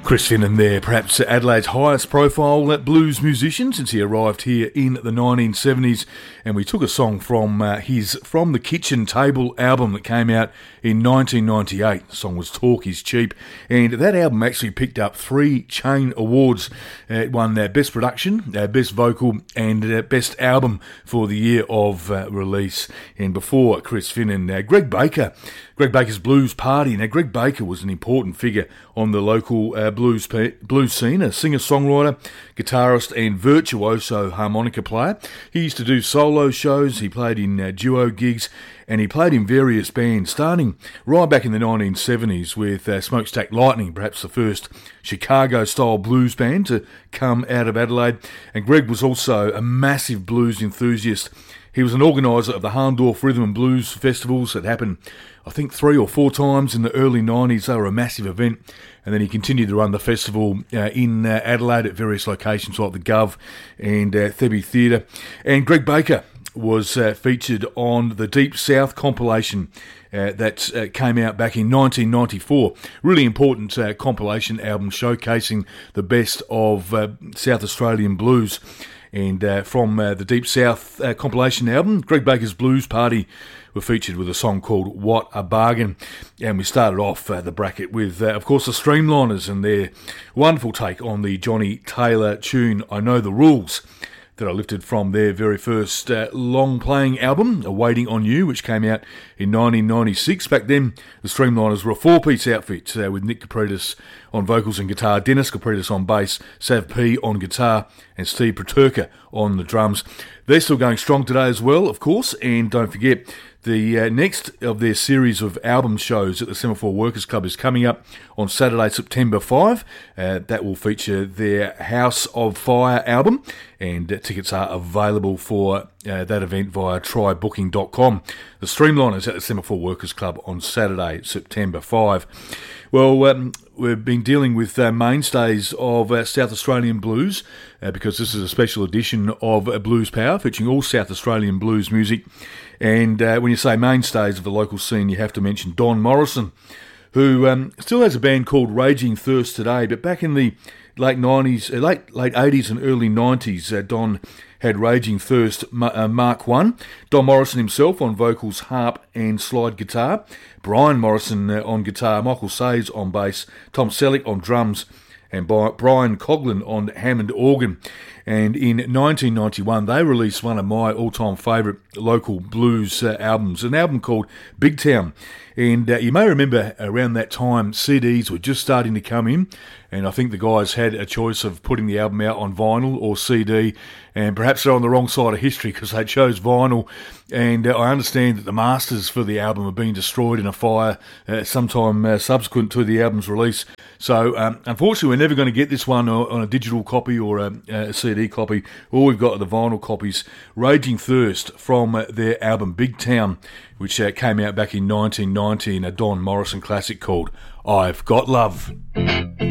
Chris Finnan there, perhaps Adelaide's highest profile blues musician since he arrived here in the 1970s, and we took a song from his From the Kitchen Table album that came out in 1998. The song was Talk Is Cheap, and that album actually picked up 3 Chain Awards. It won Best Production, Best Vocal and Best Album for the year of release. And before Chris Finnan, Greg Baker's Blues Party. Now, Greg Baker was an important figure on the local blues scene, a singer-songwriter, guitarist and virtuoso harmonica player. He used to do solo shows, he played in duo gigs, and he played in various bands, starting right back in the 1970s with Smokestack Lightning, perhaps the first Chicago-style blues band to come out of Adelaide. And Greg was also a massive blues enthusiast. He was an organiser of the Harndorf Rhythm and Blues festivals that happened, I think, 3 or 4 times in the early 90s. They were a massive event. And then he continued to run the festival in Adelaide at various locations like the Gov and Thebby Theatre. And Greg Baker was featured on the Deep South compilation that came out back in 1994. Really important compilation album showcasing the best of South Australian blues. And from the Deep South compilation album, Greg Baker's Blues Party were featured with a song called What a Bargain. And we started off the bracket with, of course, the Streamliners and their wonderful take on the Johnny Taylor tune, I Know the Rules, that I lifted from their very first long-playing album, Waiting on You, which came out in 1996. Back then, the Streamliners were a 4-piece outfit with Nick Capritis on vocals and guitar, Dennis Capritis on bass, Sav P on guitar, and Steve Peterka on the drums. They're still going strong today as well, of course, and don't forget, the next of their series of album shows at the Semaphore Workers Club is coming up on Saturday, September 5. That will feature their House of Fire album, and tickets are available for that event via trybooking.com. The Streamliners at the Semaphore Workers Club on Saturday, September 5. Well, we've been dealing with mainstays of South Australian blues because this is a special edition of Blues Power featuring all South Australian blues music. And when you say mainstays of the local scene, you have to mention Don Morrison, who still has a band called Raging Thirst today. But back in the late 80s and early 90s, Don had Raging Thirst Mark I. Don Morrison himself on vocals, harp and slide guitar. Brian Morrison on guitar, Michael Sayes on bass, Tom Selleck on drums, and Brian Coughlin on Hammond organ. And in 1991, they released one of my all-time favourite local blues albums, an album called Big Town. And you may remember around that time, CDs were just starting to come in, and I think the guys had a choice of putting the album out on vinyl or CD, and perhaps they're on the wrong side of history because they chose vinyl. And I understand that the masters for the album have been destroyed in a fire sometime subsequent to the album's release. So, unfortunately, we're never going to get this one on a digital copy or a CD copy. All we've got are the vinyl copies. Raging Thirst from their album Big Town, which came out back in 1990 in a Don Morrison classic called I've Got Love.